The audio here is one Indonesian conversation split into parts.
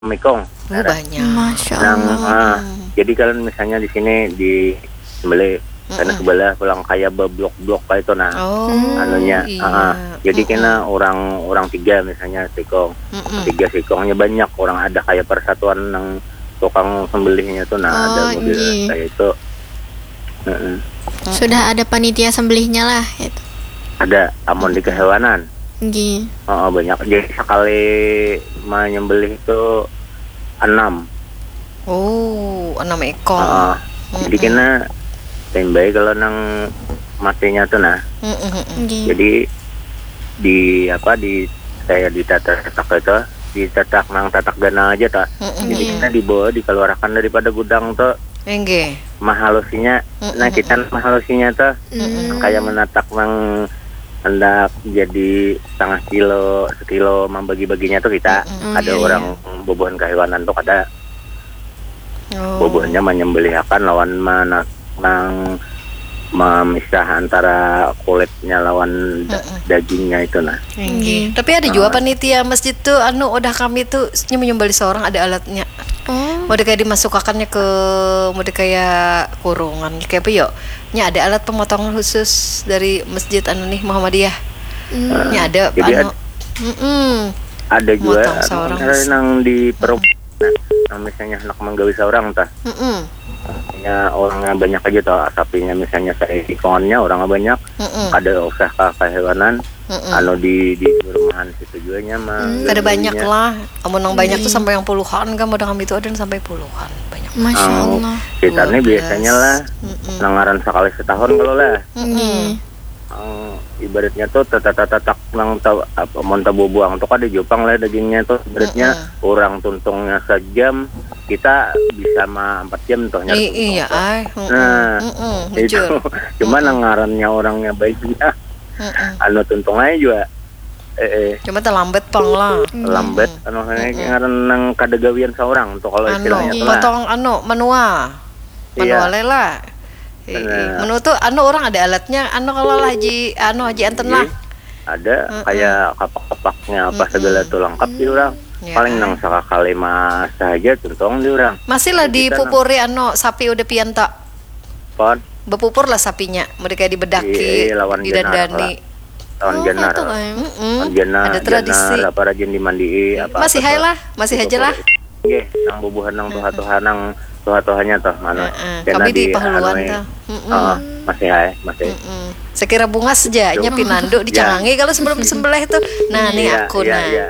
Mekong. Banyak. Masya Nang, Allah. jadi kalian misalnya di sini di sembelih karena sebelah pulang kayak blok-blok kayak itu nah anunya jadi kena orang tiga misalnya sikong tiga sikongnya banyak orang ada kayak persatuan yang tukang sembelihnya tuh nah ada mobil kayak itu Sudah ada panitia sembelihnya lah itu. ada amun di kehewanan Nggih. banyak jadi sekali menyembelih itu 6 6 ekor. jadi kena tembay kalau nang matinya tuh nah Nggih. jadi di kayak ditatak itu ditatak nang tatak gana aja tak jadi kita dibawa dikeluarkan daripada gudang tuh Enggak. mahalusinya nah kita mahalusinya tuh kayak menatak nang hendak jadi setengah kilo sekilo membagi-baginya tuh kita ada orang bobohan kehewanan tuh ada bobohannya menyembelihkan lawan mana nang memisah antara kulitnya lawan dagingnya itu nah. Tapi ada juga panitia masjid tuh udah kami tuh menyembelih seorang ada alatnya. Mau kayak dimasukkannya ke mau kayak kurungan kayak apa yuk? Nya ada alat pemotongan khusus dari masjid nih Muhammadiyah. Nya ada jadi ada juga nang di perempuan nah, misalnya anak menggawi seorang tah. Ya orangnya banyak aja toh sapinya misalnya saya ikonnya orangnya banyak ada usaha kehewanan di rumahan situ juga mah ada banyak lah amun yang banyak tuh sampai yang puluhan kan modal kami itu ada yang sampai puluhan banyak Masya Allah. Sekitarnya biasanya lah nangaran sekali setahun kalau lah ibaratnya tuh tatak nang monta buang tuh ada jopang lah dagingnya tuh ibaratnya orang tuntungnya sejam kita bisa mah 4 jam toh nyari iya itu cuma nangarannya orangnya baiknya tuntungnya juga cuma terlambat pang lah lambat ngaran nang kadagawian seorang tuh kalau istilahnya tuh potong manual lah menu tuh orang ada alatnya kalau haji anten lah ada kayak kapak-kapaknya apa segala tuh lengkap di orang paling nang sekali mas saja tuntong di orang masih lah dipupuri sapi udah pian tak pon bepupur lah sapinya mereka dibedaki didandani lawan janar ada tradisi apa rajin dimandi masih hai lah masih aja lah nang bubuhan nang tuha-tuha nang tuha-tuhanya toh mana kami di Pahuluan tuh masih sekira bunga saja pinando dicangangi kalau sebelum disembelih itu nah nih aku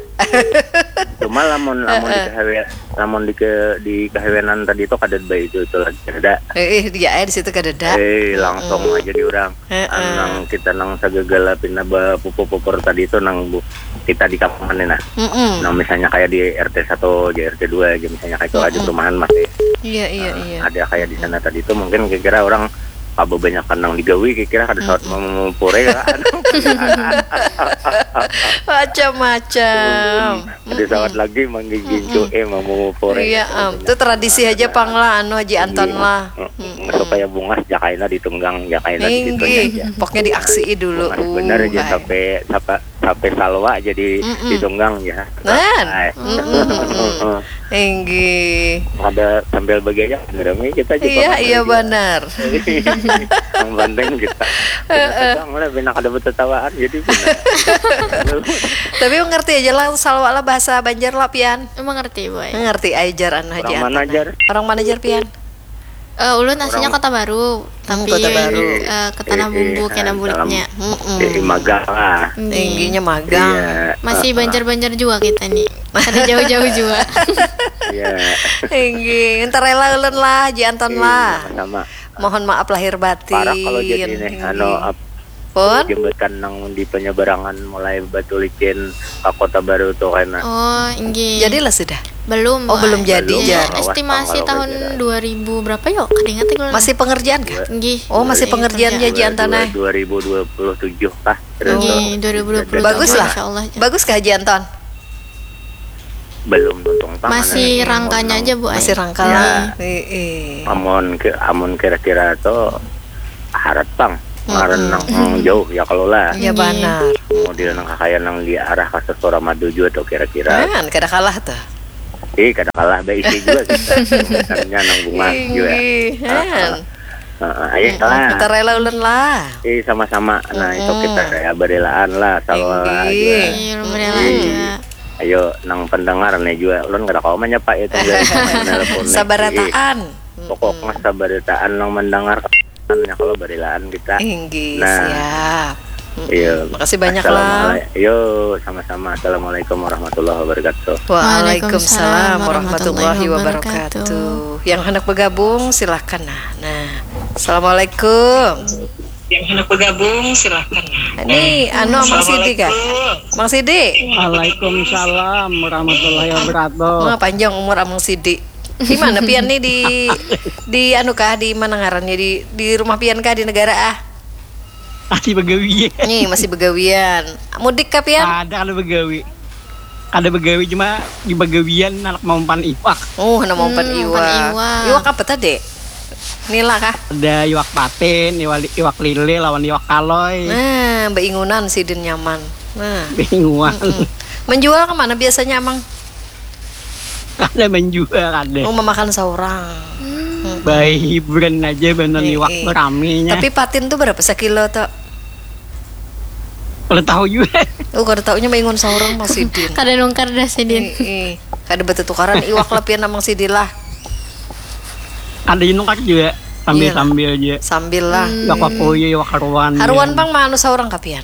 cuma lamun di kehewenan tadi itu kadet bayi itu lagi ada dia di situ kadeda langsung aja di orang nang kita nang sagagala pindah pupur tadi itu nang kita di kampungan nah nang misalnya kayak di RT 1 di RT 2 aja misalnya kayak itu aja perumahan masih iya ada kayak di sana tadi itu mungkin kira-kira orang apa banyak nang digawi kira-kira ada saat memupure macam-macam ada saat lagi manggigin memupure itu tradisi aja pangla haji anton lah supaya bungas jakaina ditunggang jakaina gitu pokoknya diaksi dulu bener aja sampai salwa jadi ditunggang ya ada sambil bagiannya benernya kita juga iya benar yang banteng kita mulai benak ada bertetawaan jadi benar tapi mengerti aja lah salwa lah bahasa Banjar lah pian Mengerti boy. mengerti ajar haji orang mana ajar pian ulun aslinya Kota Baru tapi Kota Baru ke Tanah Bumbu kena bulutnya magang lah tingginya magang masih Banjar-Banjar juga kita nih ada jauh-jauh juga tinggi entar rela ulun lah haji anton lah sama mohon maaf lahir batin parah kalau jadi nih jembatan nang di penyeberangan mulai Batu Licin ke Kota Baru tuh karena jadilah sudah belum belum jadi estimasi tahun 2000 berapa yuk keringat masih pengerjaan kan masih pengerjaan Haji Antona 2027 kah 2020 bagus lah bagus kah Haji Anton belum tuntung tangan masih rangkanya aja bu masih rangka lah amun kira-kira tuh harap pang ngaran nang jauh ya kalau lah iya benar model nang kakaya nang di arah ke Suramadu juga tuh kira-kira kan kada kalah tuh Kadang kalah isi juga kita. Misalnya nang bunga juga. Ayo lah. Kita rela ulen lah. Sama-sama. Nah, itu kita ya berelaan lah salah juga. Iya, berelaan juga. Ayo nang pendengar nih juga ulun kada kau Pak itu telepon. Sabarataan. Pokoknya sabarataan nang mendengar ya kalau berelaan kita. Siap. Iya. Makasih banyak lah. Yo, sama-sama. Assalamualaikum warahmatullahi wabarakatuh. Waalaikumsalam warahmatullahi wabarakatuh. Yang hendak bergabung silahkan. Nah, assalamualaikum. Yang hendak bergabung silahkan. Ini Mang Sidi kah? Mang Sidi. Waalaikumsalam warahmatullahi wabarakatuh. Panjang umur Mang Sidi. Di mana pian nih di anu kah di mana ngarannya di rumah pian kah di negara Masih begawi. Nih masih begawian. Mudik kah pian? Ada begawi. Ada begawi cuma di begawian anak mampan iwak. Oh, anak mampan iwak. Iwak apa tadi? Nila kah? Ada iwak patin, iwak lele lawan iwak kaloy. Nah, beingunan sidin nyaman. Nah, beingunan. Menjual kemana biasanya, Mang? Ada menjual ada. Oh, memakan seorang. Bayi hiburan aja bener iwak beramenya. Tapi patin tuh berapa sekilo tuh? Kalau tahu juga. Oh, kada taunya mengingun seorang Mang Sidin. Kada nungkar dah Sidin. Kada betul tukaran iwak lepian Mang Sidin lah. Ada yang nungkar juga. Sambil aja. Sambil lah. Iwak papoyo, iwak haruan. Haruan Bang manu seorang kapian?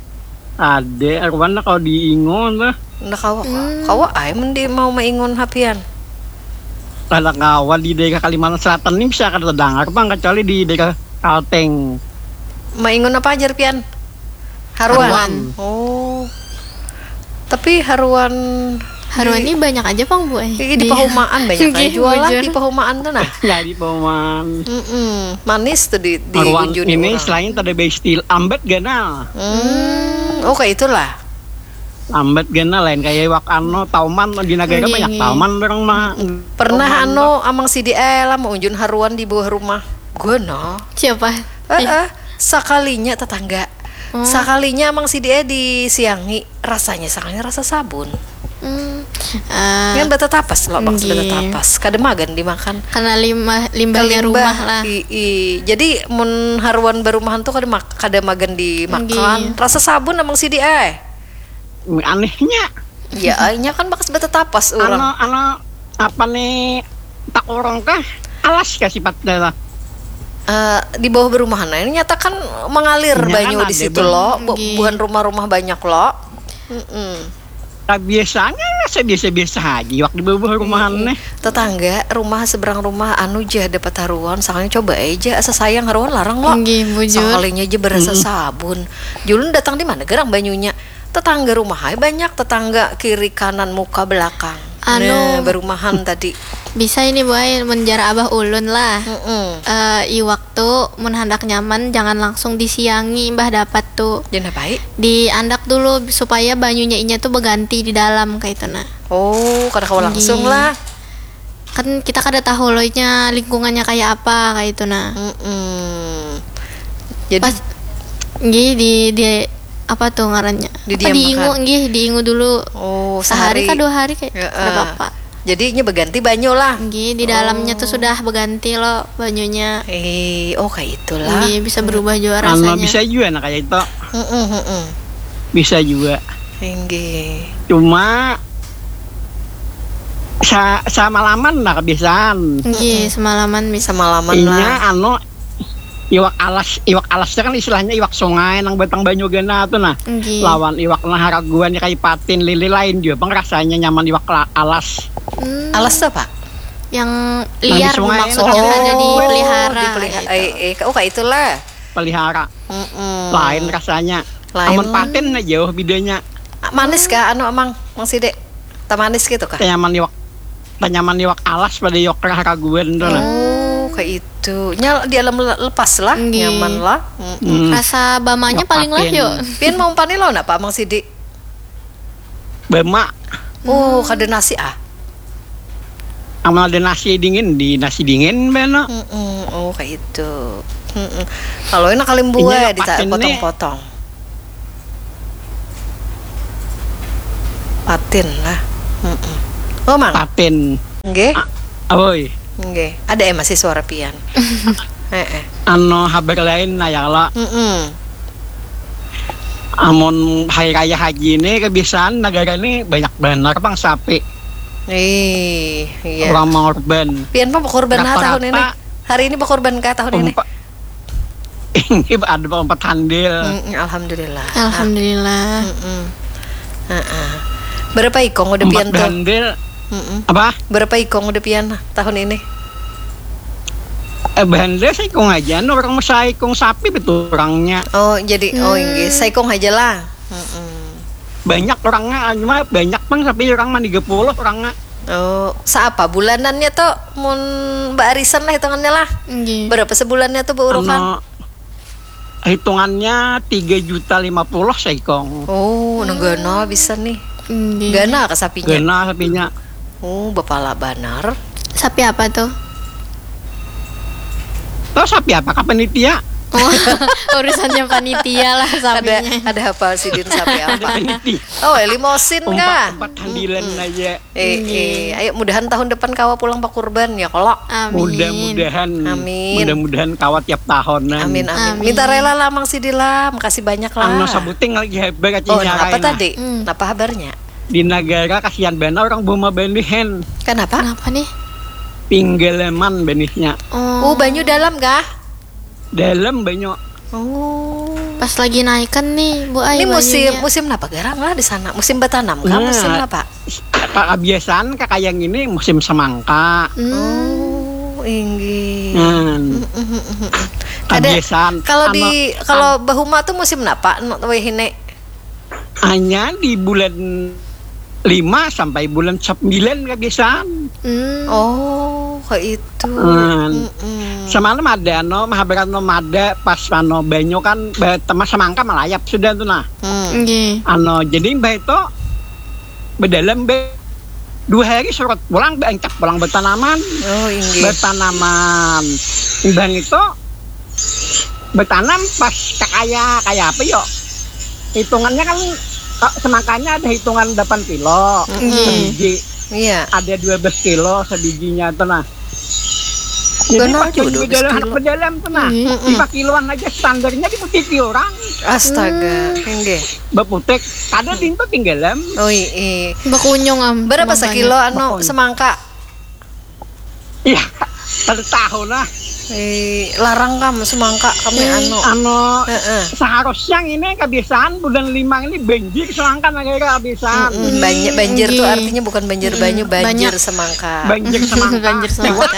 Ada haruan lah kalau diingon lah. Ndak kawa ay mendi mau maingon hapian. Kalau kawan di daerah Kalimantan Selatan ini bisa kada dengar Bang, kecuali di daerah Kalteng. Maingon apa aja pian? Haruan. Oh. Tapi haruan ini banyak aja Bang Bu. Di Pahumaan banyak kan jualan di Pahumaan tuh nah. Ya di Pahumaan. Manis tuh di haruan ini orang. Selain tadi bestil ambet ganal. Oh kayak itulah. Ambet gana lain kayak iwak tauman di negara banyak tauman bareng mah. Pernah amang Sidi lah mau unjun haruan di bawah rumah. Gono. Siapa? Sekalinya tetangga. Sekalinya amang Sidi disiangi rasanya sekalinya rasa sabun. Kan bata tapas loh bang bata tapas. Kada magan dimakan. Karena limbahnya rumah lah. Jadi mun haruan barumahan tuh kada magan dimakan. Rasa sabun amang Sidi anehnya ya akhirnya kan bakas bata tapas orang apa nih tak orang kah alas kah sifatnya lah di bawah berumahan ini nyatakan mengalir banyu di situ loh bukan rumah-rumah banyak loh. Biasanya biasa aja waktu di bawah rumahan tetangga rumah seberang rumah jah dapat haruan soalnya coba aja asa sayang haruan larang loh sekalinya aja berasa sabun julun datang di mana gerang banyunya tetangga rumah banyak tetangga kiri kanan muka belakang berumahan tadi bisa ini buat menjara abah ulun lah iwak tuh menhandak nyaman jangan langsung disiangi mbah dapat tuh jangan baik diandak dulu supaya banyunya inya tuh berganti di dalam kayak itu nah kada kau langsung lah kan kita kada tahu loh nya lingkungannya kayak apa kayak itu nah jadi pas di apa tuh ngarannya diingu dulu sehari kah 2 hari kayak ada bapak jadinya berganti banyu lah di dalamnya tuh sudah berganti loh banyunya kayak itulah bisa berubah juga rasanya bisa juga nah kayak itu bisa juga cuma semalaman lah kebiasaan semalaman bisa semalaman lah iwak alasnya kan istilahnya iwak sungai nang batang banyu gana tuh nah lawan iwak nah haraguan kayak patin lili lain juga bang rasanya nyaman iwak alas alas apa yang liar maksudnya ada dipelihara kayak itulah pelihara lain rasanya aman patin aja jauh bedanya manis kah amang Side tak manis gitu kah nyaman iwak alas pada iwak haraguan tuh nah kayak itu di alam lepas lah nyaman lah rasa bamanya paling lah yuk pian mau pani lo nak Pak Mang Sidi bama kada nasi amal ada nasi dingin benar kayak itu kalau enak kalian buah dipotong-potong patin lah Oh, mang. Patin. Nggih. Oi. Nggih. Ada masih suara pian. Heeh. Habar lain nayala. Amun hari raya haji ini kebiasaan negara ini banyak benar bang sapi. Iya. Orang korban. Pian mah korban tahun ini. Hari ini berkorban kah tahun ini? Ini ada empat handil. Alhamdulillah. Alhamdulillah. Berapa ikong udah pian tuh? Handil. Apa? Berapa ikong udah pian tahun ini? Bandel saya ikong aja, orang masa ikong sapi betul orangnya. Oh jadi Inggris, saya ikong aja lah. Banyak orangnya, cuma banyak bang sapi orang mah 30 orangnya. Oh, seapa bulanannya tuh mun Mbak Arisan lah hitungannya lah. Berapa sebulannya tuh Bu Urufan? Hitungannya 3.050.000 saya ikong. Oh, negana bisa nih. Gana ke sapinya. Gana sapinya. Oh, bapala banar. Sapi apa tuh? Tahu sapi apa? Panitia. Oh, urusannya panitia lah sapinya. Ada apa sih din sapi apa? Panitia. Oh, limosin kah? Empat handilan aja. Ayo mudahan tahun depan kawa pulang Pak Kurban ya kalau. Mudah-mudahan. Amin. Mudah-mudahan kawa tiap tahunan. Amin. Minta rela lah Mang Sidila, makasih banyak lah. Ano sabuting lagi hebat Oh, apa tadi? Apa kabarnya? Di negara kasihan benar orang buma benihen. Kenapa? Kenapa nih? Pinggeleman benihnya. Oh, banyu dalam kah? Dalam banyak. Oh. Pas lagi naikan nih Bu Ai. Ini musim apa garang lah di sana? Musim bertanam kah? Musim apa? Kebiasaan kakayang ini musim semangka. Oh, inggi. Kebiasaan. Kalau bahuma tuh musim apa? Wehine. Hanya di bulan 5 sampai bulan 9 kebiasaan. Oh, kayak itu. Semalam ada ada pas banyu kan teman semangka melayap sudah tuh nah. Jadi mbak itu berdalam 2 hari surat pulang pulang bertanaman. Oh, inggih. Bertanaman. Bang itu bertanam pas kayak apa yuk? Hitungannya kan semangkanya ada hitungan 8 kilo sebiji. Iya. Ada 12 kilo sebijinya tuh nah. Jadi pas berdalam tuh nah 5 kiloan aja standarnya diputih orang. Astaga, enggak. Beputek, ada dinto tinggalan. Oh iya. Bakunyong berapa sekilo semangka? Iya, per tahun lah. Larang kamu semangka kami seharusnya ini kebiasaan bulan 5 ini banjir semangka negara kebiasaan. Banjir tuh artinya bukan banjir banyu, banjir semangka. Banjir semangka. Banjir semangka.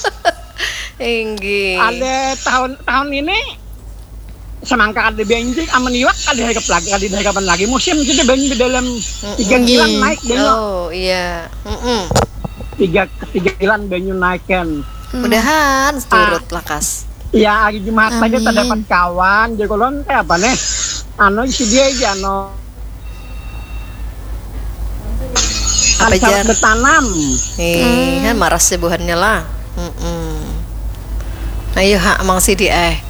Ada tahun ini semangka ada banjir, aman iwak ada harapan lagi musim kita banjir dalam 3 bulan naik banyu. Oh iya. 3 bulan banyu naikkan. Mudahan turut lakas. Ya hari Jumat saja terdapat kawan jadi kolon kayak apa nih? Si dia aja apa jar bertanam. Kan maras sebuhannya lah. Ayo Mang Sidi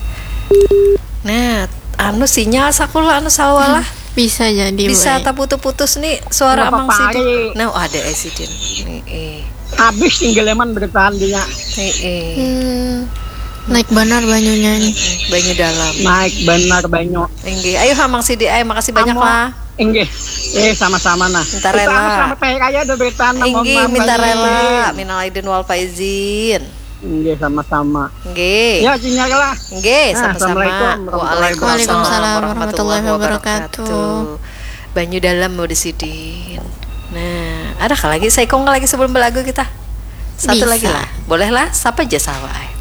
Nah, sinyal sakula sawalah. Bisa jadi. Bisa tak putus-putus nih suara Mang Sidi. Nah, ada Sidin. Habis tinggaleman bertahan dia. Naik benar banyunya ini. Banyu dalam. Naik benar banyu. Inggih. Ayo Mang Sidi makasih banyak lah. Inggih. Sama-sama nah. Minta rela. Sama teh kaya udah bertahan. Inggih, minta rela. Minal aidin wal faizin. Inggih sama-sama. Inggih. Ya sinyal lah. Inggih, sama-sama. Waalaikumsalam warahmatullahi wabarakatuh. Banyu dalam mau disidin. Nah, ada lagi saya kong lagi sebelum belagu kita. Satu lagi lah. Boleh lah, sapa aja sawah.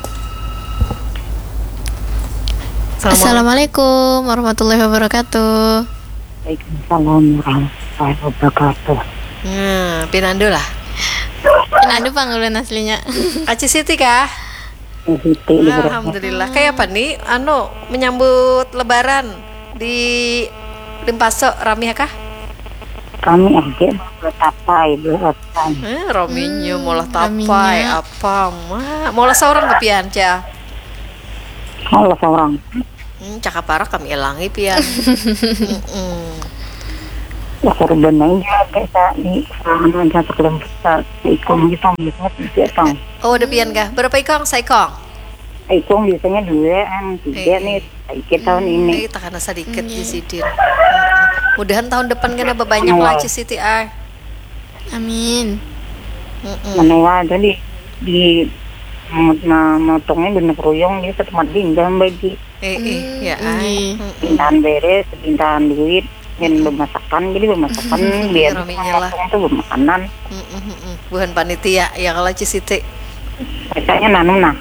Assalamualaikum warahmatullahi wabarakatuh. Waalaikumsalam warahmatullahi wabarakatuh. Pinandu lah. Pinandu panggilan aslinya. Aci Siti kah? Siti. Alhamdulillah. Kayak apa nih? Menyambut Lebaran di Limpaso rame kah? Kami aja tapai beratan. Rominya molah tapai apa mah? Molah seorang kepian Cia. Allah seorang. Cakap parah kami elangi pian. korban aja kayak di satu kelompok ikong gitu biasanya 3 tong. Oh, ada pian kah? Berapa ikong? Saikong? Ikong biasanya 2, 3 nih. Kita tahun ini. Kita karena sedikit di Sidin. Mudahan tahun depan kena banyak lah Siti ay. Amin. Menawa tadi di motongnya bener keruyung dia tempat dinggang bagi. Ya ay. Bintahan beres, bintahan duit. Yang bermasakan, jadi bermasakan biar itu bermakanan. Bukan panitia ya kalau Siti. Kayaknya nanu nah.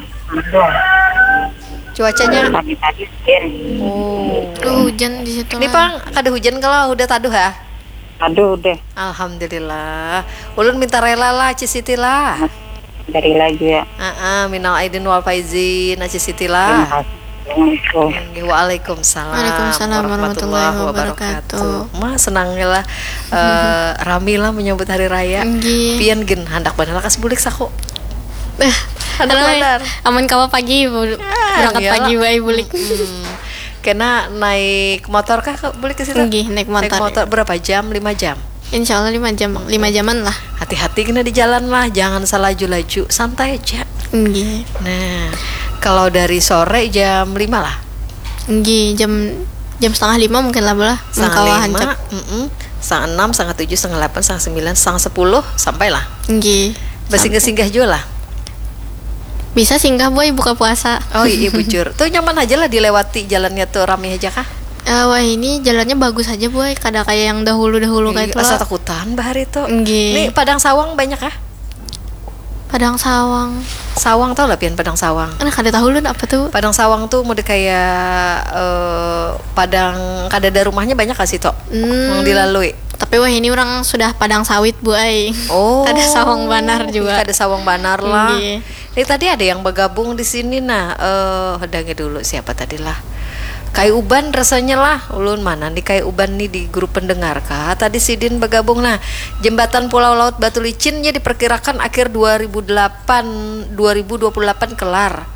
Cuacanya tadi hujan. Hujan di situ. Ini Pang, ada hujan kalau udah taduh ya? Taduh deh. Alhamdulillah. Ulun minta rela lah Siti lah. Dari lagi ya. Minal aidin wal faizin Siti lah. Waalaikumsalam. Waalaikumsalam warahmatullahi wabarakatuh. Senangnya lah rami lah menyambut hari raya. Pian gen handak bener kas bulik saku. Handak bener. Aman kawa pagi berangkat pagi wae bulik. Kena naik motor kah bulik ke situ? Naik motor. Berapa jam? 5 jam. Insya Allah 5 jam, 5 jaman lah. Hati-hati kena di jalan lah, jangan salah laju-laju, santai aja. Nah, kalau dari sore jam 5 lah. Jam 4:30 mungkin lah bola. Setengah 5, setengah 6, setengah 7, setengah 8, setengah 9, setengah 10 sampai lah. Bersinggah-singgah juga lah. Bisa singgah boy buka puasa. Oh iya bujur. Tuh nyaman aja lah dilewati jalannya tuh rame aja kah? Wah ini jalannya bagus aja boy, kada kayak yang dahulu kayak itu lah. Asa takutan bahar itu. Nih Padang Sawang banyak kah? Padang Sawang. Sawang tau lah pian Padang Sawang. Kada tahu lu apa tuh? Padang Sawang tuh mode kayak Padang kada ada rumahnya banyak kasih tok. Yang dilalui. Tapi wah ini orang sudah Padang sawit boy. Ada Sawang Banar juga. Ada Sawang Banar lah. Ini tadi ada yang bergabung di sini nah. Hadangnya dulu siapa tadi lah? Kai Uban rasanya lah, ulun mana di Kai Uban nih di grup pendengar kah? Tadi Sidin bergabung nah, jembatan Pulau Laut Batu Licinnya diperkirakan akhir 2028 kelar.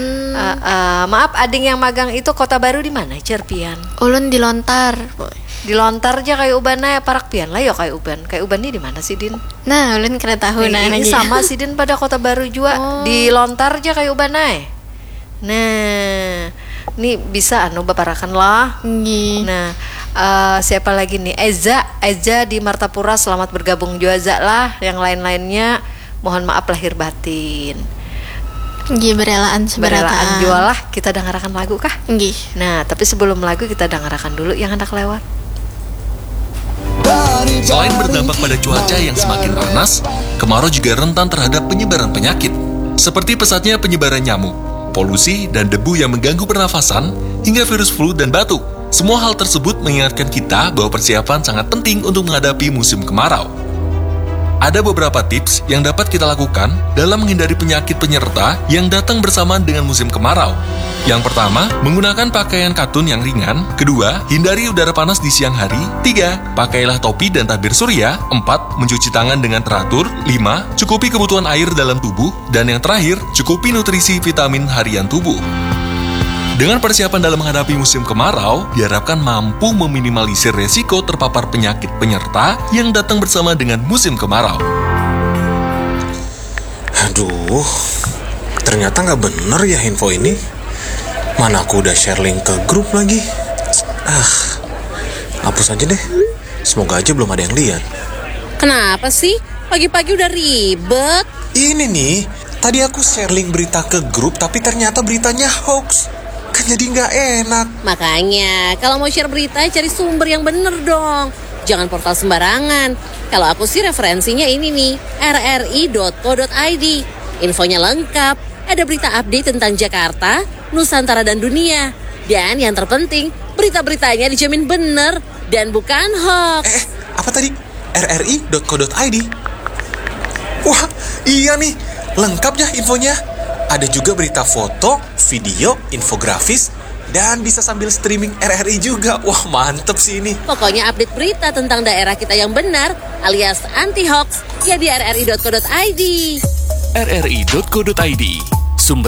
Maaf, ading yang magang itu Kota Baru di mana, Cerpian? Ulun di Lontar. Di Lontar aja Kai Uban ya parak pian lah ya Kai Uban. Kai Uban nih di mana Sidin? Nah, ulun kena tahu nah ini sama Sidin pada Kota Baru juga. Di Lontar aja Kai Uban Nah, ini bisa baparakan lah. Nah, siapa lagi nih? Eza di Martapura selamat bergabung juga lah. Yang lain-lainnya mohon maaf lahir batin. Berelaan jual lah. Kita dengarkan lagu kah? Nah, tapi sebelum lagu kita dengarkan dulu yang hendak lewat. Selain berdampak pada cuaca yang semakin panas, kemarau juga rentan terhadap penyebaran penyakit, seperti pesatnya penyebaran nyamuk, polusi, dan debu yang mengganggu pernafasan, hingga virus flu dan batuk. Semua hal tersebut mengingatkan kita bahwa persiapan sangat penting untuk menghadapi musim kemarau. Ada beberapa tips yang dapat kita lakukan dalam menghindari penyakit penyerta yang datang bersamaan dengan musim kemarau. Yang pertama, menggunakan pakaian katun yang ringan. Kedua, hindari udara panas di siang hari. 3, pakailah topi dan tabir surya. 4, mencuci tangan dengan teratur. 5, cukupi kebutuhan air dalam tubuh. Dan yang terakhir, cukupi nutrisi vitamin harian tubuh. Dengan persiapan dalam menghadapi musim kemarau, diharapkan mampu meminimalisir resiko terpapar penyakit penyerta yang datang bersama dengan musim kemarau. Aduh, ternyata nggak bener ya info ini. Mana aku udah share link ke grup lagi. Hapus aja deh. Semoga aja belum ada yang lihat. Kenapa sih? Pagi-pagi udah ribet. Ini nih, tadi aku share link berita ke grup, tapi ternyata beritanya hoax. Kan jadi nggak enak. Makanya, kalau mau share berita, cari sumber yang bener dong. Jangan portal sembarangan. Kalau aku sih referensinya ini nih, rri.co.id. Infonya lengkap, ada berita update tentang Jakarta, Nusantara, dan dunia. Dan yang terpenting, berita-beritanya dijamin bener dan bukan hoax. Apa tadi? rri.co.id? Wah, iya nih, lengkap ya infonya. Ada juga berita foto, video, infografis, dan bisa sambil streaming RRI juga. Wah, mantep sih ini. Pokoknya update berita tentang daerah kita yang benar, alias anti-hoax, ya di rri.co.id. rri.co.id